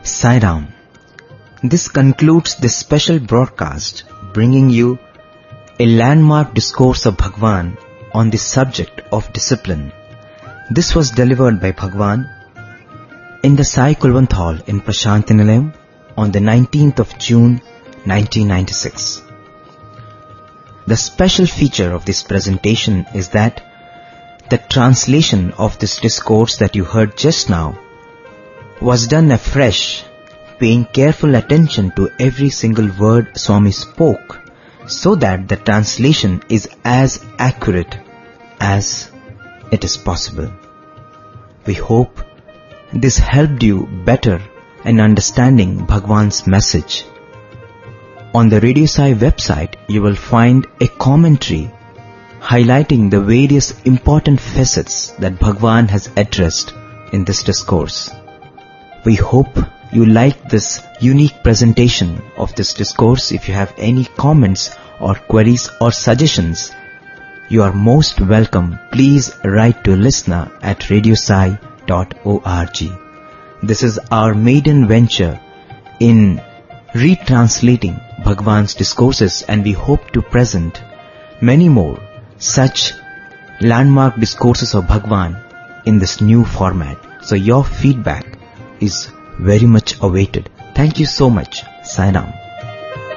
Sai Ram. This concludes this special broadcast bringing you a landmark discourse of Bhagwan on the subject of discipline. This was delivered by Bhagwan in the Sai Kulwant Hall in Prashanti Nilayam on the 19th of June 1996. The special feature of this presentation is that the translation of this discourse that you heard just now was done afresh, paying careful attention to every single word Swami spoke, so that the translation is as accurate as it is possible. We hope this helped you better in understanding Bhagwan's message. On the Radio Sai website, you will find a commentary highlighting the various important facets that Bhagwan has addressed in this discourse. We hope you liked this unique presentation of this discourse. If you have any comments or queries or suggestions, you are most welcome. Please write to listener@radiosai.org. This is our maiden venture in retranslating Bhagwan's discourses, and we hope to present many more such landmark discourses of Bhagwan in this new format. So your feedback is very much awaited. Thank you so much. Sai Ram.